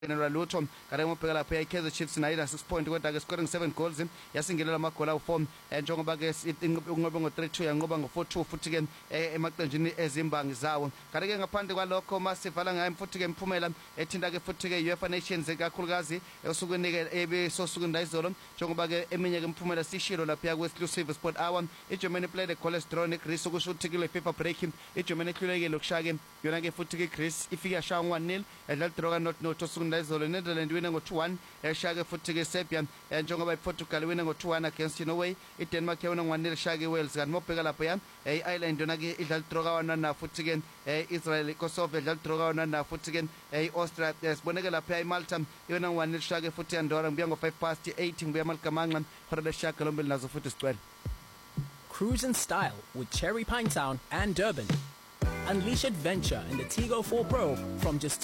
Lutho kare ngobheka lapha iKaizer Chiefs nayo ina 6 point kodwa ke scoring 7 goals yasingelela amagoli awu4 njengoba ke unqobe ngo3-2 yanqoba ngo4-2 futhi ke emaqenjini ezimbangi zawo kare ke ngaphandle kwalokho masivala ngayo futhi ke imphumela ethinta ke futhi ke UEFA Nations kakhulukazi esukwini ke ebesosukunda izolo njengoba ke eminye ke imphumela sishilo lapha ku exclusive sport hour iGermany played a goalless draw neGreece okusho ukuthi kule FIFA break iGermany ihlulekile ukushaya yona ke futhi ke Greece ifika yashaya 1-0 edlala draw not izolo Netherlands wina ngo2-1 eshake futhi ke Serbia njengoba iPortugal wina ngo2-1 against Norway iDenmark yawina ngo1-0 eshake Wales kanti mobheka lapha ya iIreland yona ke idlala draw kawana na futhi ke Israel Kosovo idlala draw kawana na futhi ke Austria siboneke lapha iMalta yona ngo1-0 eshake futhi Andorra ngibuya ngo8:05 ngibuya eMalgamanga for the shaka lombili nazo futhi sicwele Cruise in style with Cherry Pine Town and Durban. Unleash adventure in the Tigo 4 Pro from just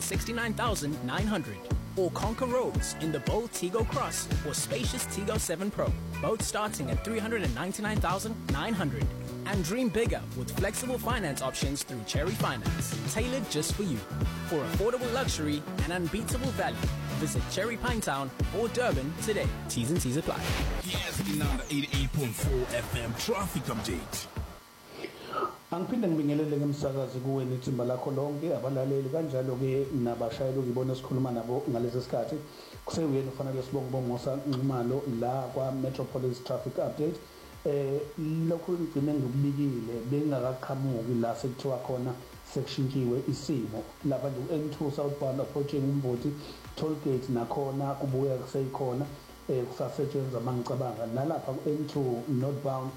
269,900, or conquer roads in the bold Tigo Cross or spacious Tigo 7 Pro, both starting at 399,900. And dream bigger with flexible finance options through Cherry Finance, tailored just for you. For affordable luxury and unbeatable value, visit Cherry Pine Town or Durban today. T's and C's apply. Here's the number 88.4 FM traffic update. Angiphinde ngibingelele ngemsakazi kuwe nithimba lakho lonke abalaleli kanjalo ke nabashayeli ngibona sikhuluma nabo ngalesi sikhathi kuseyuyena ufanele sibonge Nxumalo la kwa Metropolis Traffic Update lokho ngigcine ngikubikile bengakaqhamuki la sekuthiwa khona sekushintshiwe isimo lapha nje N2 southbound approaching uMvoti toll gate nakhona kubuya kuseyikhona kusasetshenzwa mangicabanga nalapha ku N2 northbound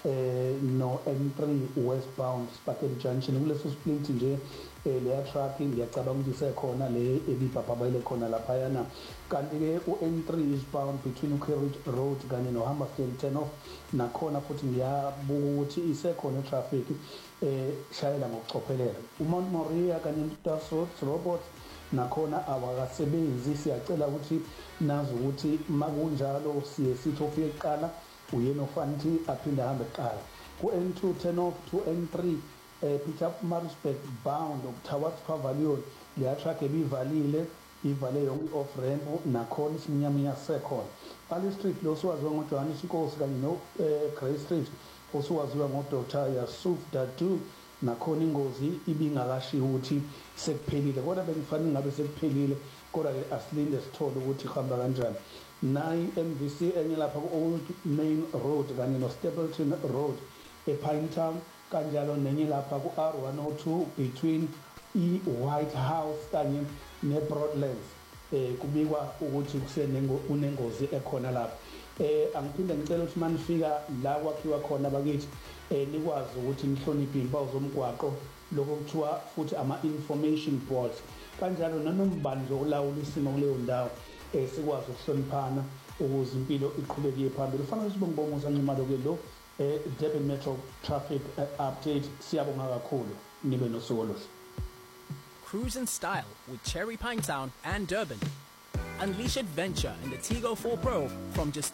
no N3 westbound Sparkle Junction kuleso split nje leya truck ngiyacabanga ukuthi sekhona le ebibhabhabele khona lapha yana kanti ke uN3 eastbound between uCarriage Road kanye noHammersdale turnoff nakhona futhi ngiyabuka ukuthi isekhona traffic shayela ngokucophelela uMount Moriah kanye noTasot Robot nakhona awakasebenzi siyacela ukuthi nazi ukuthi makunjalo siye sithi ofike eqala uyena ofanele aphinde ahambe eqala ku N2 turnoff to N3 pick up Maritzburg bound towards Pavilion le truck ebivalile ivale yonke off ramp nakhona isiminyaminya sekhona Ali Street lo siwaziwa ngoJohannes Nkosi kanye no Grey Street osuwaziwa ngoDr Yusuf Dadu nakhona ingozi ibingakashiya ukuthi sekuphelile kodwa bengifanele ngabe sekuphelile kodwa ke asilinde sithole ukuthi ihamba kanjani nayi MVC enye lapha ku Old Main Road kanye no Stapleton Road ePinetown kanjalo nenye lapha ku R102 between White House kanye neBroadlands kubikwa ukuthi unengozi ekhona lapha angiphinde ngicela ukuthi manifika la kwakhiwa khona bakithi nikwazi ukuthi nihloniphe impawu zomgwaqo lokho kuthiwa futhi ama information boards kanjalo nanombandlo olawula isimo kuleyo ndawo sikwazi ukuhloniphana ukuze impilo iqhubeke phambili kufanele sibonge Nxumalo ke lo Durban Metro Traffic Update siyabonga kakhulu nibe nosuku oluhle. Cruise in style with Cherry Pine Town and Durban. Unleash adventure in the Tigo 4 Pro from just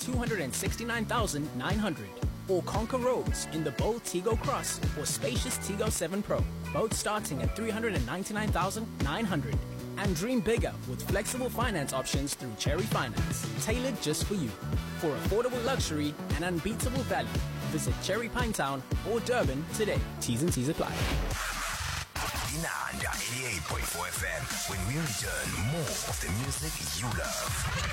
269,900, or conquer roads in the bold Tigo Cross or spacious Tigo 7 Pro, both starting at 399,900. And dream bigger with flexible finance options through Cherry Finance, tailored just for you. For affordable luxury and unbeatable value, visit Cherry Pine Town or Durban today. T's and C's apply. Inanda 88.4 FM. When we return, more of the music you love.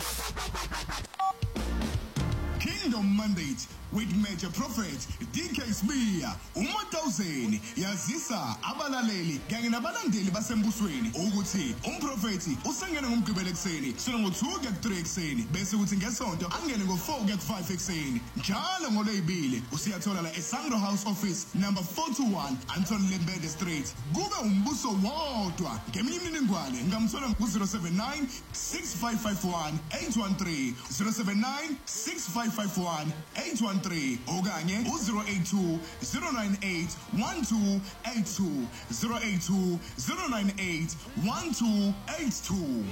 Kingdom Mandate with Major Prophet DK Smear Uma1000 yazisa abalaleli kanye nabalandeli basembusweni ukuthi umprofeti usengena ngomgqibelo ekseni sona ngo2 kuya ku3 ekseni bese kuthi ngesonto angene ngo4 kuya ku5 ekseni njalo ngolwebili usiyathola la eSangro House Office number 421 Anton Lembede Street kube umbuso wodwa ngeminye imininingwane ngamthola ku079 6551 813 079 6551 813 okanye u082 098 1282 082 098 1282.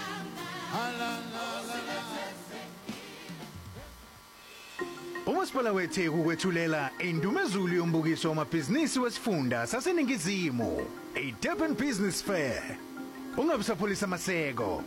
Umasipala weTheku kwethulela indumezulu yombukiso wamabhizinisi wesifunda saseningizimu, a Durban Business Fair. ungabusapholisa amaseko.